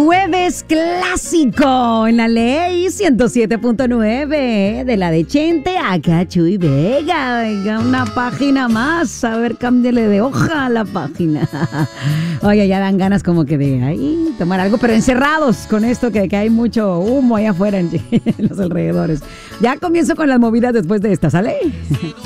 Jueves clásico en la ley 107.9 de la de Chente, acá Chuy Vega. Venga, una página más. A ver, cámbiale de hoja a la página. Oye, ya dan ganas como que de ahí tomar algo, pero encerrados con esto que hay mucho humo allá afuera en los alrededores. Ya comienzo con las movidas después de esta, ¿sale?